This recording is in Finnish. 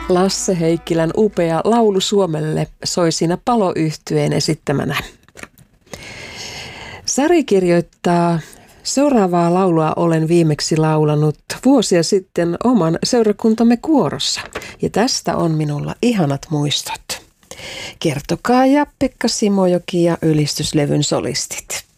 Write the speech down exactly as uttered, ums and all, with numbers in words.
Lasse Heikkilän upea laulu Suomelle soi siinä Palo-yhtyeen esittämänä. Sari kirjoittaa, seuraavaa laulua olen viimeksi laulanut vuosia sitten oman seurakuntamme kuorossa. Ja tästä on minulla ihanat muistot. Kertokaa ja Pekka Simojoki ja ylistyslevyn solistit.